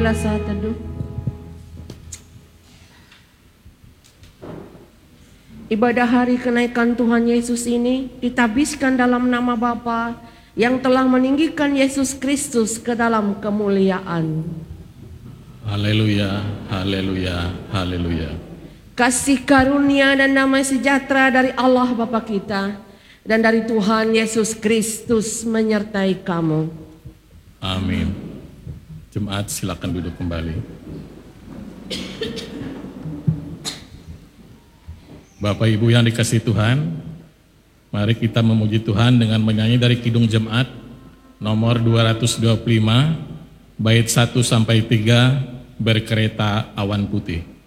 Marilah saat teduh. Ibadah hari kenaikan Tuhan Yesus ini ditabiskan dalam nama Bapa yang telah meninggikan Yesus Kristus ke dalam kemuliaan. Haleluya, haleluya, haleluya. Kasih karunia dan damai sejahtera dari Allah Bapa kita dan dari Tuhan Yesus Kristus menyertai kamu. Amin. Jemaat silakan duduk kembali. Bapak Ibu yang dikasihi Tuhan, mari kita memuji Tuhan dengan menyanyi dari Kidung Jemaat nomor 225 bait 1 sampai 3 berkereta awan putih.